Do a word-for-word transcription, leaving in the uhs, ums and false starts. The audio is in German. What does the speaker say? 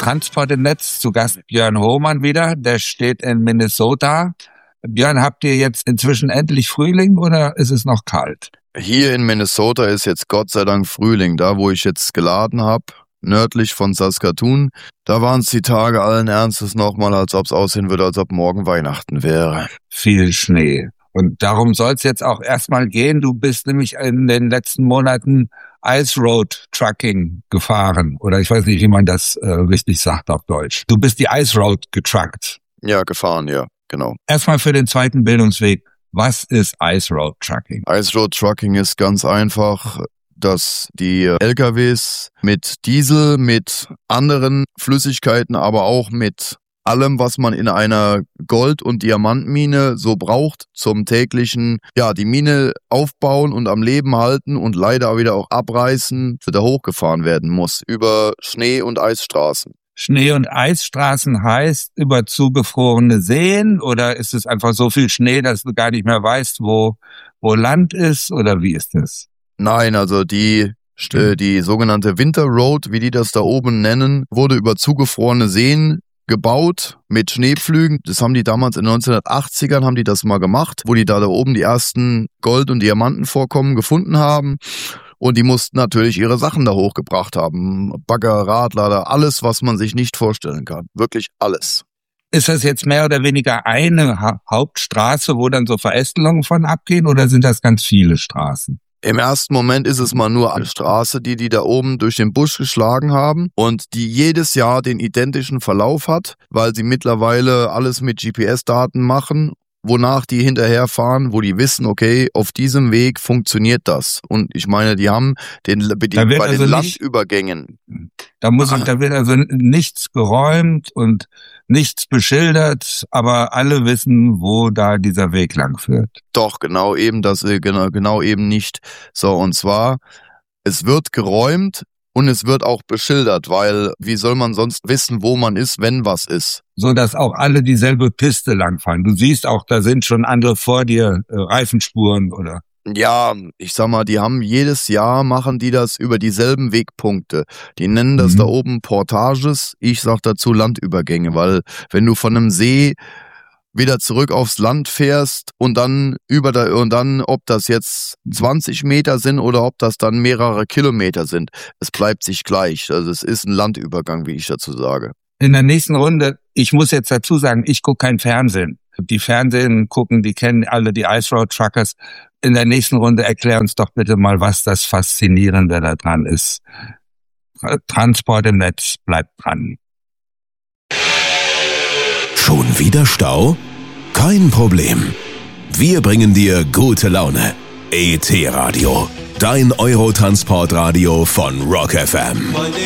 Transport im Netz, zu Gast Björn Hohmann wieder, der steht in Minnesota. Björn, habt ihr jetzt inzwischen endlich Frühling oder ist es noch kalt? Hier in Minnesota ist jetzt Gott sei Dank Frühling, da wo ich jetzt geladen habe, nördlich von Saskatoon. Da waren es die Tage allen Ernstes nochmal, als ob es aussehen würde, als ob morgen Weihnachten wäre. Viel Schnee. Und darum soll es jetzt auch erstmal gehen. Du bist nämlich in den letzten Monaten Ice Road Trucking gefahren. Oder ich weiß nicht, wie man das äh, richtig sagt auf Deutsch. Du bist die Ice Road getruckt. Ja, gefahren, ja, genau. Erstmal für den zweiten Bildungsweg. Was ist Ice Road Trucking? Ice Road Trucking ist ganz einfach, dass die L K Ws mit Diesel, mit anderen Flüssigkeiten, aber auch mit allem, was man in einer Gold- und Diamantmine so braucht zum täglichen, ja, die Mine aufbauen und am Leben halten und leider wieder auch abreißen, wieder hochgefahren werden muss über Schnee- und Eisstraßen. Schnee- und Eisstraßen heißt über zugefrorene Seen oder ist es einfach so viel Schnee, dass du gar nicht mehr weißt, wo, wo Land ist oder wie ist das? Nein, also die äh, die sogenannte Winter Road, wie die das da oben nennen, wurde über zugefrorene Seen gebaut mit Schneepflügen. Das haben die damals in neunzehnhundertachtzigern haben die das mal gemacht, wo die da, da oben die ersten Gold- und Diamantenvorkommen gefunden haben. Und die mussten natürlich ihre Sachen da hochgebracht haben. Bagger, Radlader, alles, was man sich nicht vorstellen kann. Wirklich alles. Ist das jetzt mehr oder weniger eine ha- Hauptstraße, wo dann so Verästelungen von abgehen oder sind das ganz viele Straßen? Im ersten Moment ist es mal nur eine Straße, die die da oben durch den Busch geschlagen haben und die jedes Jahr den identischen Verlauf hat, weil sie mittlerweile alles mit G P S-Daten machen, wonach die hinterherfahren, wo die wissen, okay, auf diesem Weg funktioniert das. Und ich meine, die haben den, die, Da wird bei also den nicht- Landübergängen. Da muss ich, da wird also nichts geräumt und nichts beschildert, aber alle wissen, wo da dieser Weg lang führt. Doch, genau eben das, äh, genau, genau eben nicht. So, und zwar, es wird geräumt und es wird auch beschildert, weil wie soll man sonst wissen, wo man ist, wenn was ist? So dass auch alle dieselbe Piste langfahren. Du siehst auch, da sind schon andere vor dir, äh, Reifenspuren oder. Ja, ich sag mal, die haben jedes Jahr machen die das über dieselben Wegpunkte. Die nennen das Mhm. da oben Portages. Ich sag dazu Landübergänge, weil wenn du von einem See wieder zurück aufs Land fährst und dann über da, und dann, ob das jetzt zwanzig Meter sind oder ob das dann mehrere Kilometer sind, es bleibt sich gleich. Also es ist ein Landübergang, wie ich dazu sage. In der nächsten Runde, ich muss jetzt dazu sagen, ich gucke kein Fernsehen. Die Fernsehen gucken, die kennen alle die Ice Road Truckers. In der nächsten Runde erklär uns doch bitte mal, was das Faszinierende da dran ist. Transport im Netz, bleibt dran. Schon wieder Stau? Kein Problem. Wir bringen dir gute Laune. E T Radio, dein Eurotransportradio von Rock F M.